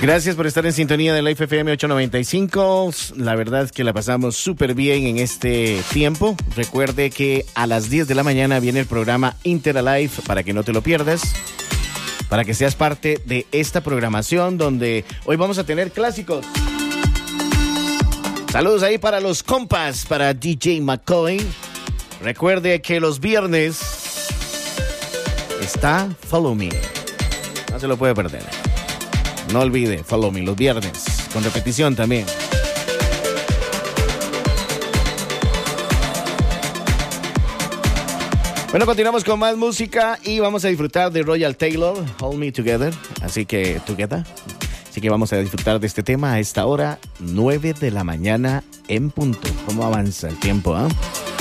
Gracias por estar en sintonía de Life FM 895. La verdad es que la pasamos súper bien en este tiempo. Recuerde que a las 10 de la mañana viene el programa Interalive para que no te lo pierdas, para que seas parte de esta programación donde hoy vamos a tener clásicos. Saludos ahí para los compas, para DJ McCoy. Recuerde que los viernes está Follow Me. No se lo puede perder. No olvide, Follow Me los viernes, con repetición también. Bueno, continuamos con más música y vamos a disfrutar de Royal Taylor, Hold Me Together. Así que vamos a disfrutar de este tema a esta hora, 9 de la mañana en punto. ¿Cómo avanza el tiempo,